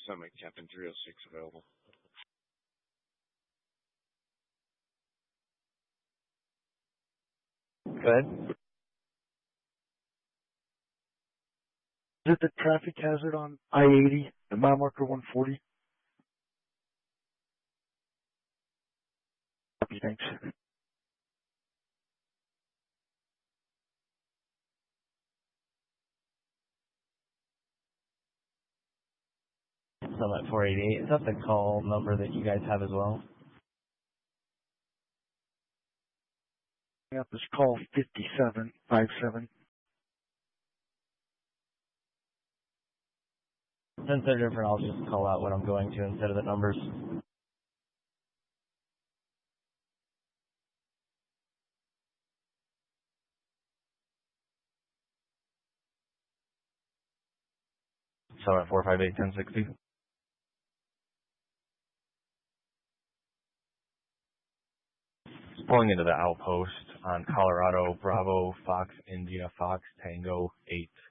Summit, Captain 306 available. Go ahead. Is it the traffic hazard on I-80, the mile marker 140? Thanks. Summit 488. Is that the call number that you guys have as well? Up is call 5757. Since they're different, I'll just call out what I'm going to instead of the numbers. Summit 458 1060. Pulling into the outpost on Colorado, Bravo, Fox, India, Fox, Tango, 8.